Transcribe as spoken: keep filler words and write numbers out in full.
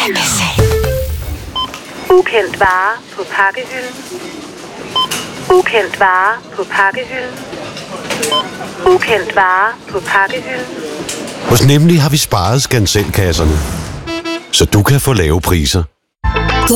Ukendt vare på pakkehylden. Ukendt vare på pakkehylden. Ukendt vare på pakkehylden. Hos Nemlig har vi sparet Skansen-kasserne, så du kan få lave priser.